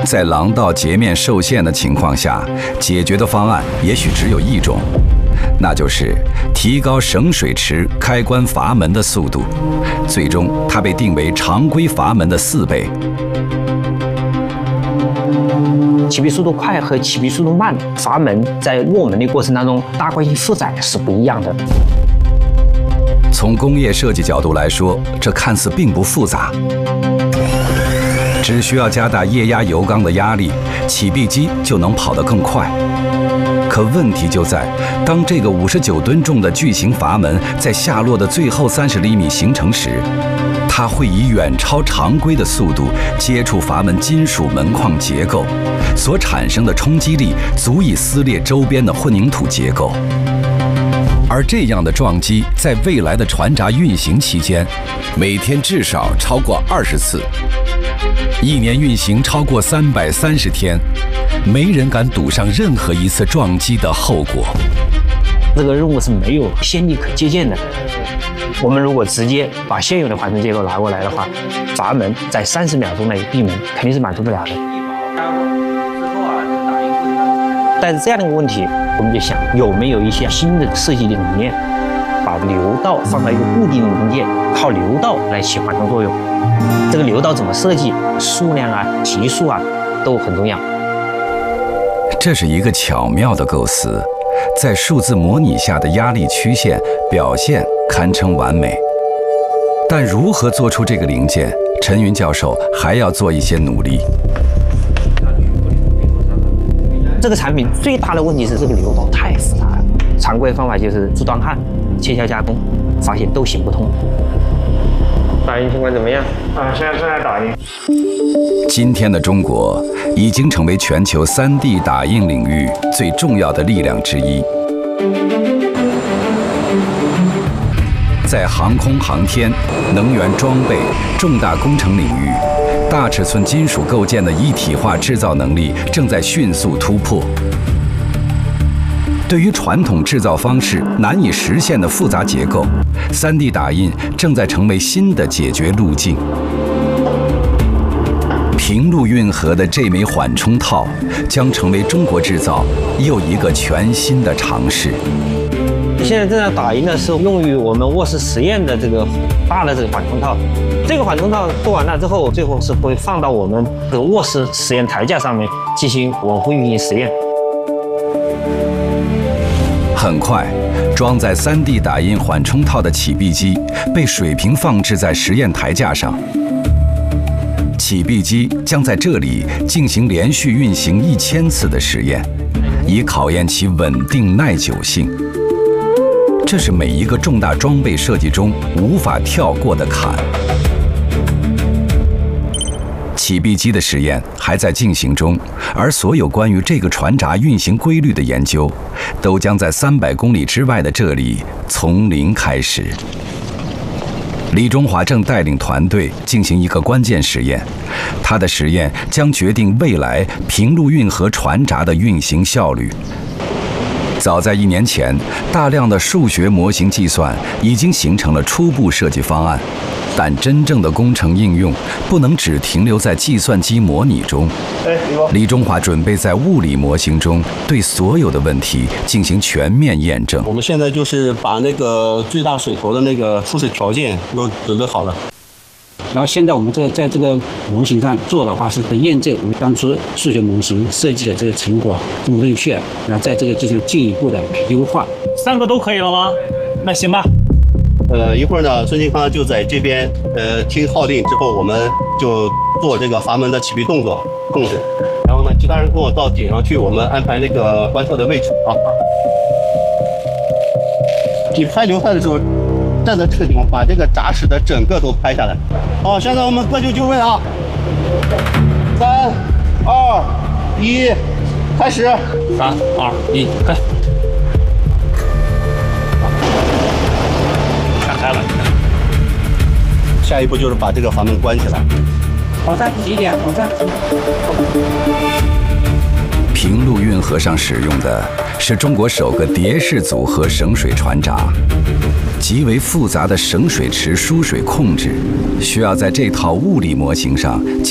在廊道截面受限的情况下，解决的方案也许只有一种，那就是提高省水池开关阀门的速度。最终，它被定为常规阀门的4倍。 启闭速度快和启闭速度慢，阀门在落门的过程当中，大关系负载是不一样的。 从工业设计角度来说，这看似并不复杂，只需要加大液压油缸的压力，启闭机就能跑得更快。可问题就在，当这个59吨重的巨型阀门在下落的最后30厘米形成时，它会以远超常规的速度接触阀门金属门框结构，所产生的冲击力足以撕裂周边的混凝土结构。而这样的撞击在未来的船闸运行期间，每天至少超过20次，1年运行超过330天，没人敢赌上任何一次撞击的后果。 这个任务是没有先例可借鉴的。我们如果直接把现有的缓冲结构拿过来的话，阀门在30秒钟内闭门肯定是满足不了的。但是这样的一个问题，我们就想有没有一些新的设计的理念，把流道放到一个固定的零件，靠流道来起缓冲作用。这个流道怎么设计，数量啊、级数啊都很重要。 这是一个巧妙的构思，在数字模拟下的压力曲线表现堪称完美。但如何做出这个零件，陈云教授还要做一些努力。 这个产品最大的问题是这个流道太复杂了，常规方法就是铸锻焊、切削加工，发现都行不通。打印情况怎么样？现在正在打印。 今天的中国已经成为全球3D 打印领域最重要的力量之一。在航空航天、能源装备、重大工程领域，大尺寸金属构件的一体化制造能力正在迅速突破。对于传统制造方式难以实现的复杂结构，3D 打印正在成为新的解决路径。平路运河的这枚缓冲套将成为中国制造又一个全新的尝试。 现在正在打印的是用于我们卧室实验的这个大的这个缓冲套。这个缓冲套做完了之后，最后是会放到我们这个卧室实验台架上面进行稳定运行实验。 很快，装载3D 打印缓冲套的启闭机被水平放置在实验台架上。启闭机将在这里进行连续运行1000次的实验，以考验其稳定耐久性。这是每一个重大装备设计中无法跳过的坎。启闭机的实验还在进行中，而所有关于这个船闸运行规律的研究，都将在300公里之外的这里从零开始。李中华正带领团队进行一个关键实验，他的实验将决定未来平路运河船闸的运行效率。早在1年前，大量的数学模型计算已经形成了初步设计方案，但真正的工程应用不能只停留在计算机模拟中。李中华准备在物理模型中对所有的问题进行全面验证。 我们现在就是把那个最大水头的那个复式条件都准备好了。 然后现在我们在这个模型上做的话，是验证我们当初数学模型设计的这个成果正不正确，然后在这个进行进一步的优化。 3个都可以了吗？那行吧。 一会儿呢，孙金康就在这边听号令之后，我们就做这个阀门的启闭动作控制。然后呢，其他人跟我到顶上去，我们安排那个观测的位置啊。你拍流态的时候，站在这个地方，把这个闸齿的整个都拍下来。好，现在我们各就位啊！3、2、1，开始。 3、2、1，开。看开了。 下一步就是把这个阀门关起来。 保障几点？保障。 平路运河上使用的是中国首个蝶式组合省水船闸，极为复杂的省水池输水控制需要在这套物理模型上